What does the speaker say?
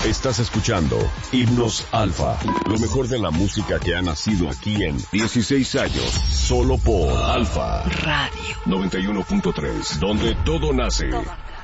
Estás escuchando Himnos Alfa, lo mejor de la música que ha nacido aquí en 16 años, solo por Alfa Radio 91.3, donde todo nace.